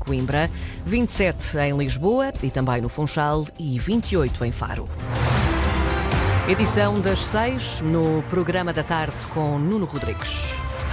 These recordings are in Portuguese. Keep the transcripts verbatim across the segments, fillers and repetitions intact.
Coimbra, vinte e sete em Lisboa e também no Funchal e vinte e oito em Faro. Edição das seis no programa da tarde com Nuno Rodrigues.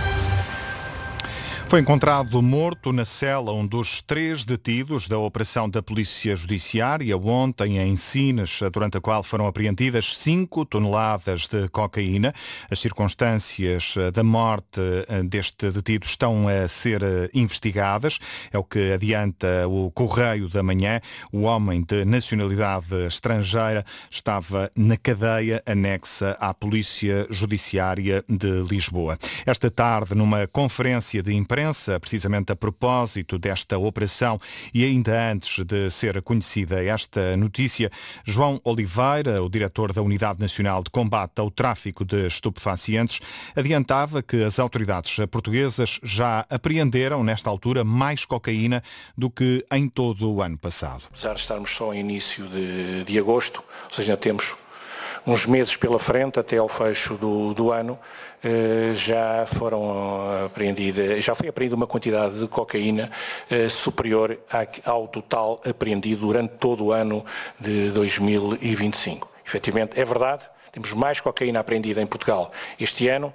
Foi encontrado morto na cela um dos três detidos da operação da Polícia Judiciária ontem em Sines, durante a qual foram apreendidas cinco toneladas de cocaína. As circunstâncias da morte deste detido estão a ser investigadas. É o que adianta o Correio da Manhã. O homem de nacionalidade estrangeira estava na cadeia anexa à Polícia Judiciária de Lisboa. Esta tarde, numa conferência de imprensa, precisamente a propósito desta operação e ainda antes de ser conhecida esta notícia, João Oliveira, o diretor da Unidade Nacional de Combate ao Tráfico de Estupefacientes, adiantava que as autoridades portuguesas já apreenderam nesta altura mais cocaína do que em todo o ano passado. Apesar de estarmos só em início de, de agosto, ou seja, temos uns meses pela frente até ao fecho do, do ano, eh, já foram apreendidas, já foi apreendida uma quantidade de cocaína eh, superior à, ao total apreendido durante todo o ano de dois mil e vinte e cinco. Efetivamente, é verdade, temos mais cocaína apreendida em Portugal este ano,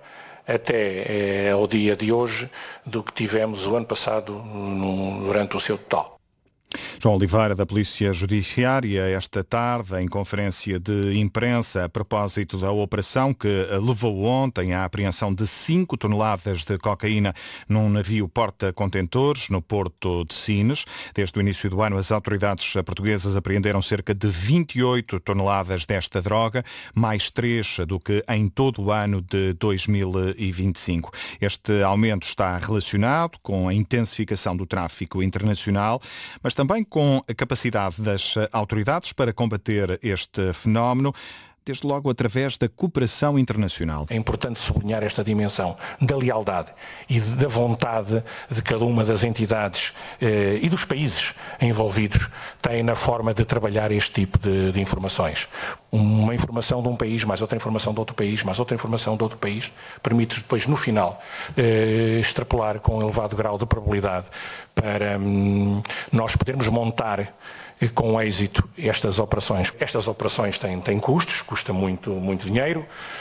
até eh, ao dia de hoje, do que tivemos o ano passado no, durante o seu total. João Oliveira, da Polícia Judiciária, esta tarde, em conferência de imprensa, a propósito da operação que levou ontem à apreensão de cinco toneladas de cocaína num navio porta-contentores no Porto de Sines. Desde o início do ano, as autoridades portuguesas apreenderam cerca de vinte e oito toneladas desta droga, mais três do que em todo o ano de dois mil e vinte e cinco. Este aumento está relacionado com a intensificação do tráfico internacional, mas também com a capacidade das autoridades para combater este fenómeno, desde logo através da cooperação internacional. É importante sublinhar esta dimensão da lealdade e da vontade de cada uma das entidades eh, e dos países envolvidos têm na forma de trabalhar este tipo de, de informações. Uma informação de um país, mais outra informação de outro país, mais outra informação de outro país, permite depois, no final, eh, extrapolar com um elevado grau de probabilidade para hum, nós podermos montar com êxito estas operações. Estas operações têm, têm custos, custa muito, muito dinheiro,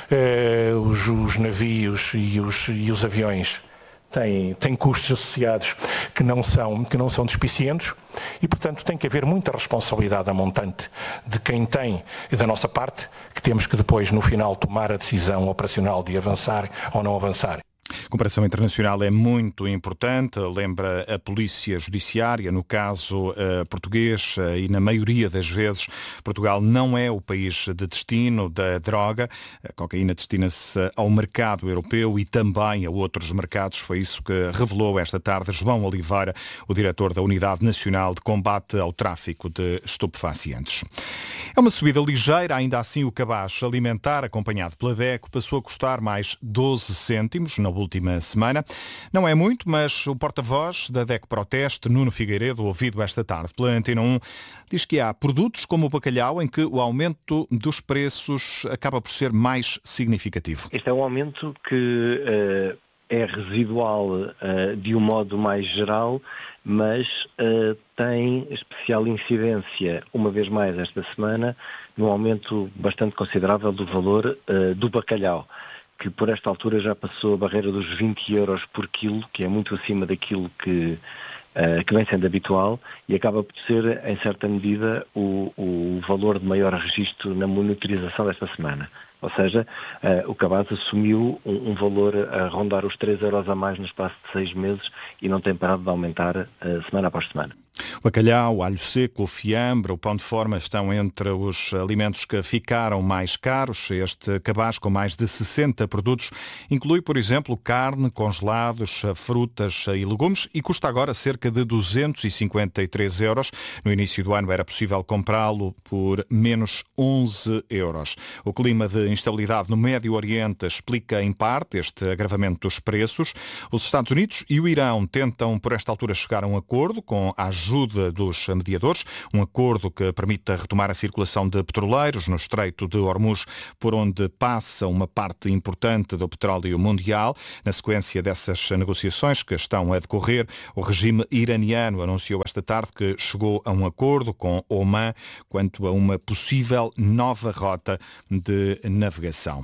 eh, os, os navios e os, e os aviões têm, têm custos associados que não são, que não são despicientes e, portanto, tem que haver muita responsabilidade a montante de quem tem e da nossa parte, que temos que depois, no final, tomar a decisão operacional de avançar ou não avançar. A cooperação internacional é muito importante, lembra a Polícia Judiciária, no caso uh, português, uh, e na maioria das vezes Portugal não é o país de destino da droga. A cocaína destina-se ao mercado europeu e também a outros mercados. Foi isso que revelou esta tarde João Oliveira, o diretor da Unidade Nacional de Combate ao Tráfico de Estupefacientes. É uma subida ligeira, ainda assim o cabaz alimentar, acompanhado pela DECO, passou a custar mais doze cêntimos na última semana. Não é muito, mas o porta-voz da DECO Proteste, Nuno Figueiredo, ouvido esta tarde pela Antena um, diz que há produtos como o bacalhau em que o aumento dos preços acaba por ser mais significativo. Este é um aumento que uh, é residual uh, de um modo mais geral, mas uh, tem especial incidência, uma vez mais esta semana, num aumento bastante considerável do valor uh, do bacalhau, que por esta altura já passou a barreira dos vinte euros por quilo, que é muito acima daquilo que, uh, que vem sendo habitual e acaba por ser, em certa medida, o, o valor de maior registro na monitorização desta semana. Ou seja, uh, o cabaz assumiu um, um valor a rondar os três euros a mais no espaço de seis meses e não tem parado de aumentar uh, semana após semana. O bacalhau, o alho seco, o fiambre, o pão de forma estão entre os alimentos que ficaram mais caros. Este cabaz, com mais de sessenta produtos, inclui, por exemplo, carne, congelados, frutas e legumes e custa agora cerca de duzentos e cinquenta e três euros. No início do ano era possível comprá-lo por menos onze euros. O clima de instabilidade no Médio Oriente explica, em parte, este agravamento dos preços. Os Estados Unidos e o Irão tentam, por esta altura, chegar a um acordo com a ajuda ajuda dos mediadores, um acordo que permite retomar a circulação de petroleiros no Estreito de Hormuz, por onde passa uma parte importante do petróleo mundial. Na sequência dessas negociações que estão a decorrer, o regime iraniano anunciou esta tarde que chegou a um acordo com Oman quanto a uma possível nova rota de navegação.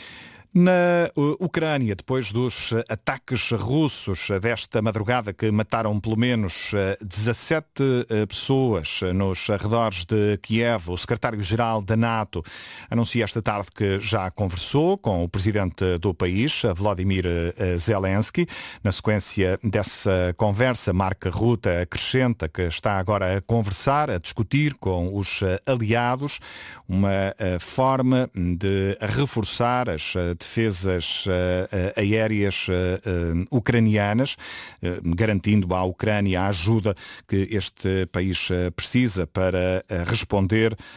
Na Ucrânia, depois dos ataques russos desta madrugada que mataram pelo menos dezassete pessoas nos arredores de Kiev, o secretário-geral da NATO anuncia esta tarde que já conversou com o presidente do país, Volodymyr Zelensky. Na sequência dessa conversa, Mark Rutte acrescenta que está agora a conversar, a discutir com os aliados uma forma de reforçar as defesas uh, uh, aéreas uh, uh, ucranianas, uh, garantindo à Ucrânia a ajuda que este país uh, precisa para uh, responder uh,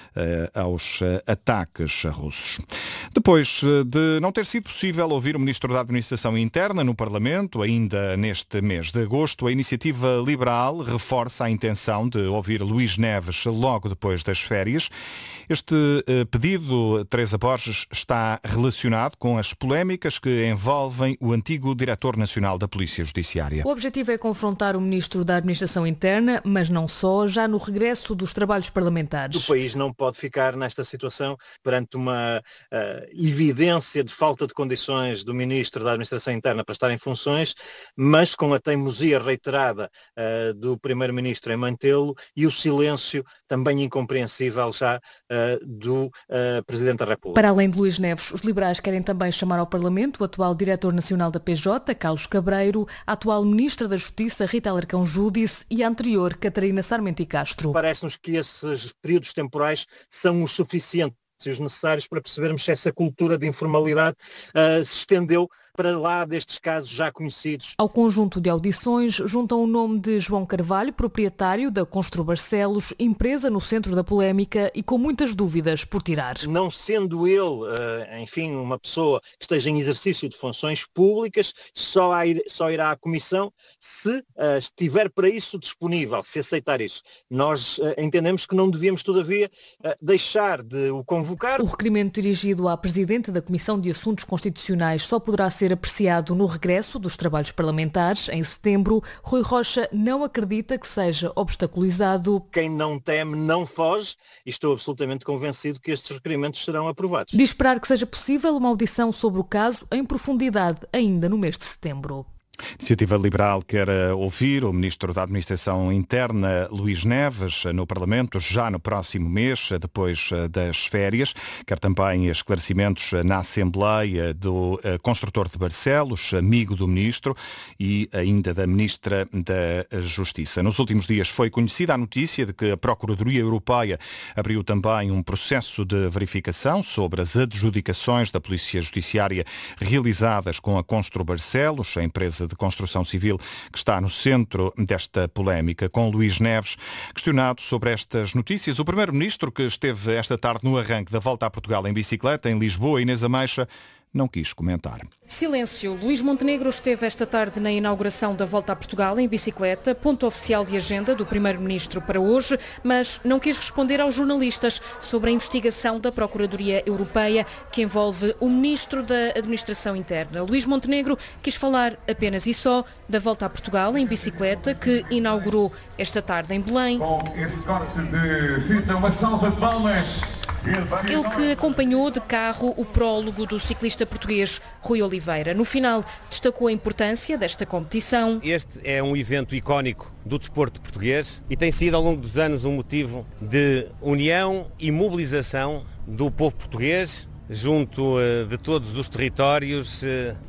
aos uh, ataques russos. Depois uh, de não ter sido possível ouvir o Ministro da Administração Interna no Parlamento, ainda neste mês de agosto, a Iniciativa Liberal reforça a intenção de ouvir Luís Neves logo depois das férias. Este uh, pedido, Teresa Borges, está relacionado com as polémicas que envolvem o antigo Diretor Nacional da Polícia Judiciária. O objetivo é confrontar o Ministro da Administração Interna, mas não só, já no regresso dos trabalhos parlamentares. O país não pode ficar nesta situação perante uma uh, evidência de falta de condições do Ministro da Administração Interna para estar em funções, mas com a teimosia reiterada uh, do Primeiro-Ministro em mantê-lo e o silêncio também incompreensível já uh, do uh, Presidente da República. Para além de Luís Neves, os liberais querem também chamar ao Parlamento o atual Diretor Nacional da P J, Carlos Cabreiro, a atual Ministra da Justiça, Rita Alarcão Júdice, e a anterior, Catarina Sarmento e Castro. Parece-nos que esses períodos temporais são os suficientes e os necessários para percebermos se essa cultura de informalidade uh, se estendeu para lá destes casos já conhecidos. Ao conjunto de audições juntam o nome de João Carvalho, proprietário da Constru Barcelos, empresa no centro da polémica e com muitas dúvidas por tirar. Não sendo ele, enfim, uma pessoa que esteja em exercício de funções públicas, só, só irá à Comissão se estiver para isso disponível, se aceitar isso. Nós entendemos que não devíamos, todavia, deixar de o convocar. O requerimento dirigido à Presidente da Comissão de Assuntos Constitucionais só poderá ser apreciado no regresso dos trabalhos parlamentares em setembro. Rui Rocha não acredita que seja obstaculizado. Quem não teme não foge e estou absolutamente convencido que estes requerimentos serão aprovados. De esperar que seja possível uma audição sobre o caso em profundidade ainda no mês de setembro. A Iniciativa Liberal quer ouvir o Ministro da Administração Interna, Luís Neves, no Parlamento, já no próximo mês, depois das férias. Quer também esclarecimentos na Assembleia do construtor de Barcelos, amigo do Ministro, e ainda da Ministra da Justiça. Nos últimos dias foi conhecida a notícia de que a Procuradoria Europeia abriu também um processo de verificação sobre as adjudicações da Polícia Judiciária realizadas com a Constru Barcelos, a empresa de construção civil que está no centro desta polémica. Com Luís Neves questionado sobre estas notícias, o Primeiro-Ministro, que esteve esta tarde no arranque da volta a Portugal em bicicleta em Lisboa, Inês Ameixa, não quis comentar. Silêncio. Luís Montenegro esteve esta tarde na inauguração da Volta a Portugal em bicicleta, ponto oficial de agenda do Primeiro-Ministro para hoje, mas não quis responder aos jornalistas sobre a investigação da Procuradoria Europeia que envolve o Ministro da Administração Interna. Luís Montenegro quis falar apenas e só da Volta a Portugal em bicicleta que inaugurou esta tarde em Belém. Com esse corte de fita, uma salva de palmas. Ele que acompanhou de carro o prólogo do ciclista português Rui Oliveira. No final, destacou a importância desta competição. Este é um evento icónico do desporto português e tem sido ao longo dos anos um motivo de união e mobilização do povo português junto de todos os territórios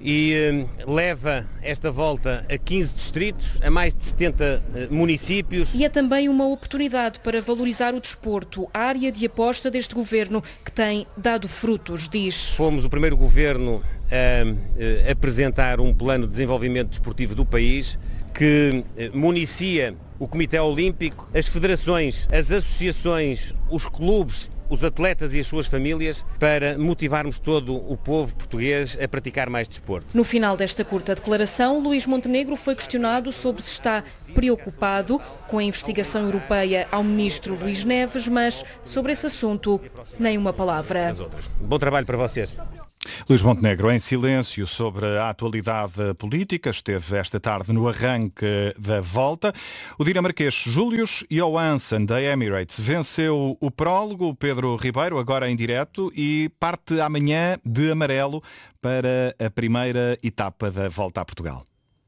e leva esta volta a quinze distritos, a mais de setenta municípios. E é também uma oportunidade para valorizar o desporto, a área de aposta deste governo que tem dado frutos, diz. Fomos o primeiro governo a apresentar um plano de desenvolvimento desportivo do país que municia o Comitê Olímpico, as federações, as associações, os clubes os atletas e as suas famílias para motivarmos todo o povo português a praticar mais desporto. No final desta curta declaração, Luís Montenegro foi questionado sobre se está preocupado com a investigação europeia ao ministro Luís Neves, mas sobre esse assunto, nem uma palavra. Bom trabalho para vocês. Luís Montenegro, em silêncio sobre a atualidade política, esteve esta tarde no arranque da volta. O dinamarquês Julius Johansson, da Emirates, venceu o prólogo. Pedro Ribeiro, agora em direto, e parte amanhã de amarelo para a primeira etapa da volta a Portugal.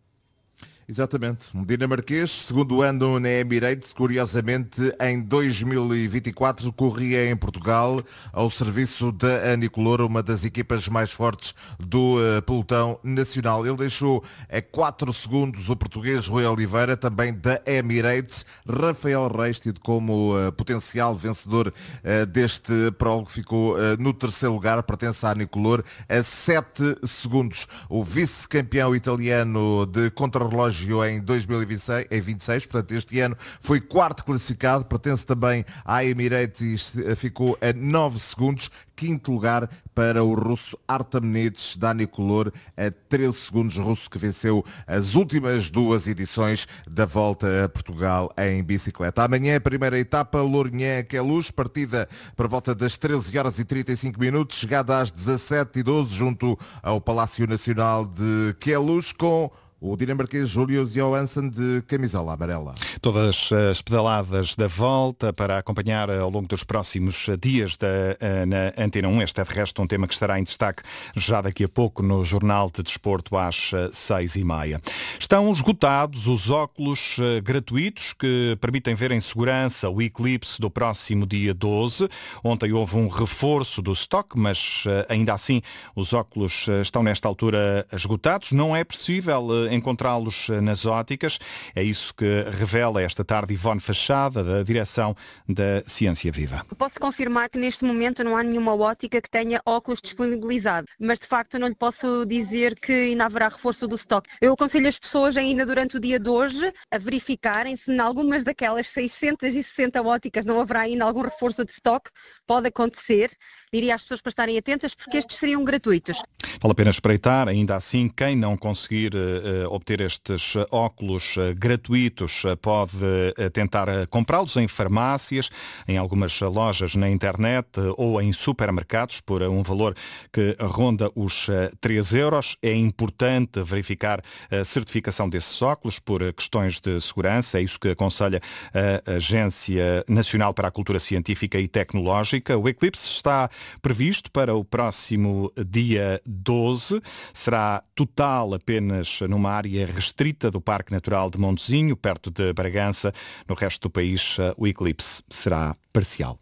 Exatamente. Um dinamarquês, segundo ano na Emirates, curiosamente em dois mil e vinte e quatro corria em Portugal ao serviço da Anicolor, uma das equipas mais fortes do uh, pelotão nacional. Ele deixou a quatro segundos o português Rui Oliveira, também da Emirates. Rafael Reis, tido como uh, potencial vencedor uh, deste prólogo, ficou uh, no terceiro lugar, pertence à Anicolor, a sete segundos. O vice-campeão italiano de contrarrelógio em dois mil e vinte e seis, portanto este ano foi quarto classificado, pertence também à Emirates e ficou a nove segundos. Quinto lugar para o russo Artem Nitsch, da Anicolor, a treze segundos, russo que venceu as últimas duas edições da Volta a Portugal em bicicleta. Amanhã a primeira etapa, Lourinhã-Queluz, partida por volta das treze horas e trinta e cinco minutos, chegada às dezassete e doze junto ao Palácio Nacional de Queluz, com o dinamarquês Julius Johansson de camisola amarela. Todas as pedaladas da volta para acompanhar ao longo dos próximos dias da, na Antena um. Este é de resto um tema que estará em destaque já daqui a pouco no Jornal de Desporto às seis e meia. Estão esgotados os óculos gratuitos que permitem ver em segurança o eclipse do próximo dia doze. Ontem houve um reforço do estoque, mas ainda assim os óculos estão nesta altura esgotados. Não é possível encontrá-los nas óticas. É isso que revela esta tarde Ivone Fachada, da direção da Ciência Viva. Posso confirmar que neste momento não há nenhuma ótica que tenha óculos disponibilizado, mas de facto não lhe posso dizer que ainda haverá reforço do estoque. Eu aconselho as pessoas ainda durante o dia de hoje a verificarem se em algumas daquelas seiscentas e sessenta óticas não haverá ainda algum reforço de estoque. Pode acontecer. Diria às pessoas para estarem atentas porque estes seriam gratuitos. Vale a pena espreitar, ainda assim, quem não conseguir uh, obter estes óculos uh, gratuitos uh, pode uh, tentar uh, comprá-los em farmácias, em algumas lojas na internet uh, ou em supermercados por uh, um valor que ronda os uh, três euros. É importante verificar a certificação desses óculos por uh, questões de segurança. É isso que aconselha a Agência Nacional para a Cultura Científica e Tecnológica. O eclipse está previsto para o próximo dia doze. Será total apenas numa área restrita do Parque Natural de Montezinho, perto de Bragança. No resto do país, o eclipse será parcial.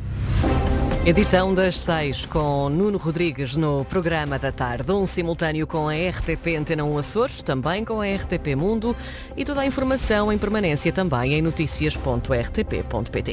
Edição das seis com Nuno Rodrigues no programa da tarde. Um simultâneo com a R T P Antena um Açores, também com a R T P Mundo e toda a informação em permanência também em notícias ponto r t p ponto p t.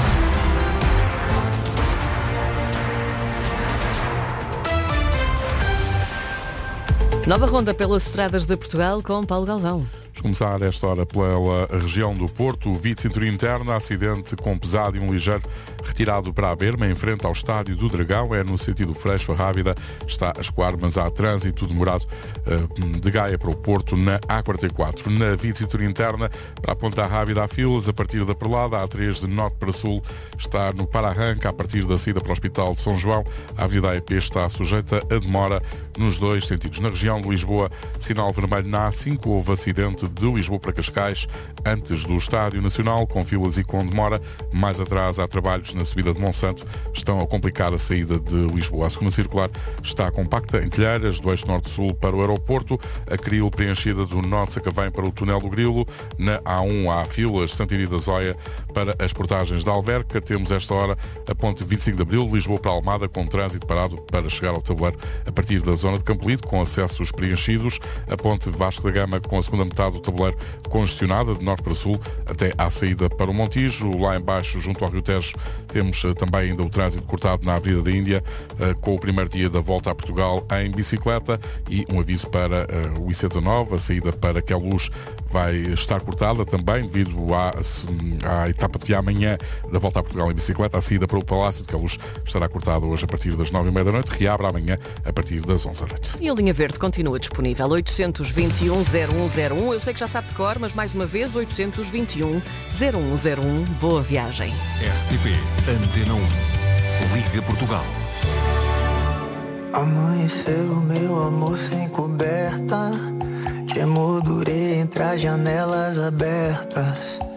Nova ronda pelas estradas de Portugal com Paulo Galvão. Vamos começar esta hora pela região do Porto. Vite cintura interna, acidente com pesado e um ligeiro retirado para a Berma, em frente ao Estádio do Dragão, é no sentido Freixo a Rábida, está a escoar, mas há trânsito demorado de Gaia para o Porto na A quarenta e quatro. Na Vite cintura interna, para a Ponta Rábida há filas, a partir da Perlada, a A três de norte para sul, está no para-arranca, a partir da saída para o Hospital de São João, a Avenida A E P está sujeita a demora nos dois sentidos. Na região de Lisboa, sinal vermelho na A cinco, houve acidente de Lisboa para Cascais, antes do Estádio Nacional, com filas e com demora. Mais atrás há trabalhos na subida de Monsanto, estão a complicar a saída de Lisboa. A segunda circular está compacta em Telheiras, do eixo norte-sul para o aeroporto, a Cril preenchida do norte Sacavém para o túnel do Grilo. Na A um há filas, Santiria da Zóia para as portagens da Alverca. Temos esta hora a ponte vinte e cinco de Abril, Lisboa para Almada, com trânsito parado para chegar ao tabuleiro a partir da zona de Campolide, com acessos preenchidos. A ponte Vasco da Gama com a segunda metade do Tabuleiro congestionada de norte para sul até à saída para o Montijo. Lá embaixo, junto ao Rio Tejo, temos também ainda o trânsito cortado na Avenida da Índia, com o primeiro dia da volta a Portugal em bicicleta, e um aviso para o I C dezanove, a saída para Queluz vai estar cortada também devido à, à etapa de amanhã da volta a Portugal em bicicleta. A saída para o Palácio de Queluz estará cortada hoje a partir das nove e meia da noite, reabre amanhã a partir das onze da noite. E a linha verde continua disponível, oitocentos e vinte e um, zero um zero um. Eu sei que já sabe de cor, mas mais uma vez, oitocentos e vinte e um, zero um zero um. Boa viagem. R T P Antena um. Liga Portugal. Amanheceu, meu amor, sem coberta, que emoldurei entre as janelas abertas.